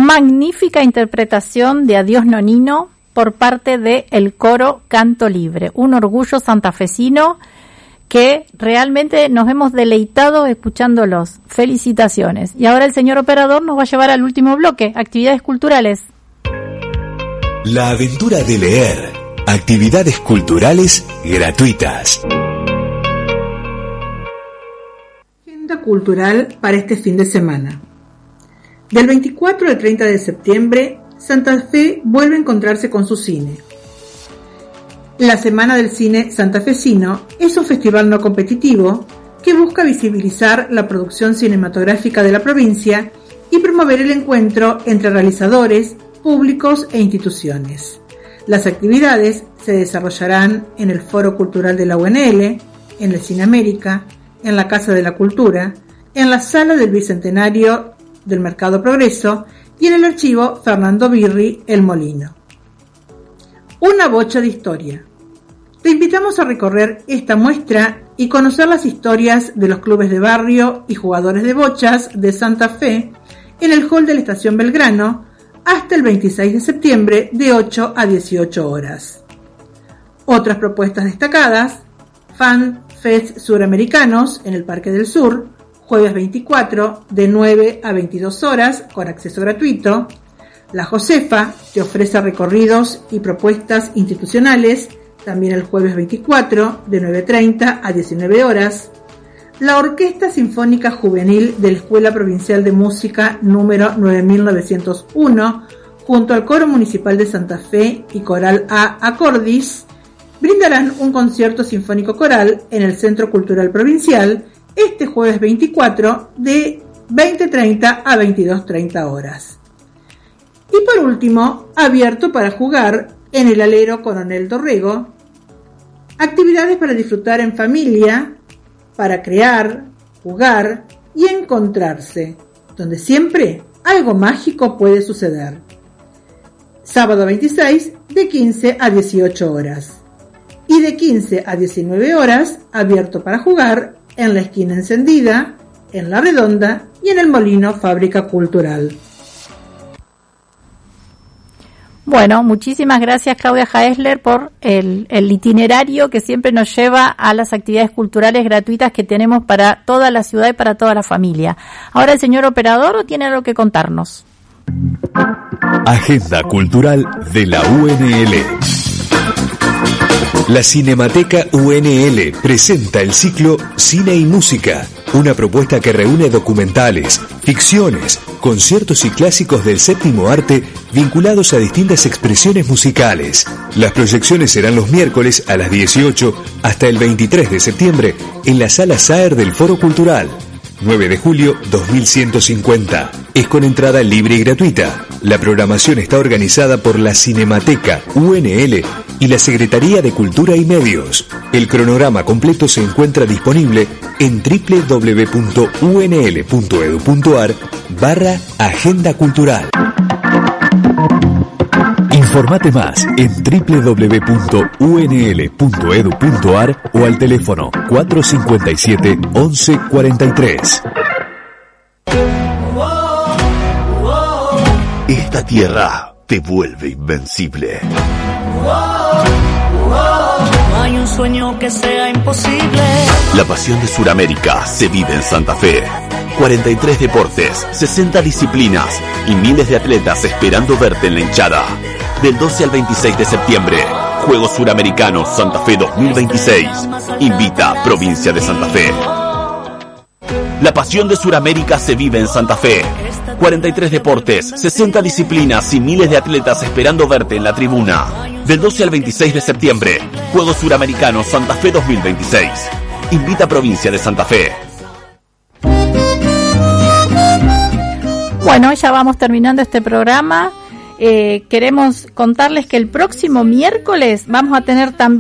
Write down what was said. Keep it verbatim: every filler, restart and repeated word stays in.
magnífica interpretación de Adiós Nonino por parte de el coro Canto Libre, un orgullo santafesino que realmente nos hemos deleitado escuchándolos. Felicitaciones. Y ahora el señor operador nos va a llevar al último bloque, actividades culturales. La aventura de leer, actividades culturales gratuitas. Agenda cultural para este fin de semana. Del veinticuatro al treinta de septiembre, Santa Fe vuelve a encontrarse con su cine. La Semana del Cine Santafesino es un festival no competitivo que busca visibilizar la producción cinematográfica de la provincia y promover el encuentro entre realizadores, públicos e instituciones. Las actividades se desarrollarán en el Foro Cultural de la U N L, en el Cine América, en la Casa de la Cultura, en la Sala del Bicentenario del Mercado Progreso y en el Archivo Fernando Birri El Molino. Una bocha de historia. Te invitamos a recorrer esta muestra y conocer las historias de los clubes de barrio y jugadores de bochas de Santa Fe en el hall de la Estación Belgrano hasta el veintiséis de septiembre de ocho a dieciocho horas. Otras propuestas destacadas: Fan Fest Suramericanos en el Parque del Sur, jueves veinticuatro de nueve a veintidós horas con acceso gratuito. La Josefa te ofrece recorridos y propuestas institucionales también el jueves veinticuatro de nueve treinta a diecinueve horas. La Orquesta Sinfónica Juvenil de la Escuela Provincial de Música número nueve mil novecientos uno, junto al Coro Municipal de Santa Fe y Coral A Acordis, brindarán un concierto sinfónico coral en el Centro Cultural Provincial este jueves veinticuatro de veinte treinta a veintidós treinta horas. Y por último, abierto para jugar en el Alero Coronel Dorrego, actividades para disfrutar en familia, para crear, jugar y encontrarse, donde siempre algo mágico puede suceder. Sábado veintiséis de quince a dieciocho horas y de quince a diecinueve horas abierto para jugar en la Esquina Encendida, en La Redonda y en el Molino Fábrica Cultural. Bueno, muchísimas gracias Claudia Haesler por el, el itinerario que siempre nos lleva a las actividades culturales gratuitas que tenemos para toda la ciudad y para toda la familia. Ahora el señor operador, ¿o tiene algo que contarnos? Agenda cultural de la U N L. La Cinemateca U N L presenta el ciclo Cine y Música, una propuesta que reúne documentales, ficciones, conciertos y clásicos del séptimo arte vinculados a distintas expresiones musicales. Las proyecciones serán los miércoles a las dieciocho hasta el veintitrés de septiembre en la Sala Saer del Foro Cultural. nueve de julio dos mil ciento cincuenta. Es con entrada libre y gratuita. La programación está organizada por la Cinemateca U N L y la Secretaría de Cultura y Medios. El cronograma completo se encuentra disponible en doble u doble u doble u punto u n l punto e d u punto a r barra Agenda Cultural. Informate más en doble u doble u doble u punto u n l punto e d u punto a r o al teléfono cuatro cinco siete once cuarenta y tres. Esta tierra te vuelve invencible. No hay un sueño que sea imposible. La pasión de Suramérica se vive en Santa Fe. cuarenta y tres deportes, sesenta disciplinas y miles de atletas esperando verte en la hinchada. Del doce al veintiséis de septiembre, Juegos Suramericanos Santa Fe dos mil veintiséis. Invita Provincia de Santa Fe. La pasión de Suramérica se vive en Santa Fe. cuarenta y tres deportes, sesenta disciplinas y miles de atletas esperando verte en la tribuna. Del doce al veintiséis de septiembre, Juegos Suramericanos Santa Fe dos mil veintiséis. Invita Provincia de Santa Fe. Bueno, ya vamos terminando este programa. Eh, queremos contarles que el próximo miércoles vamos a tener también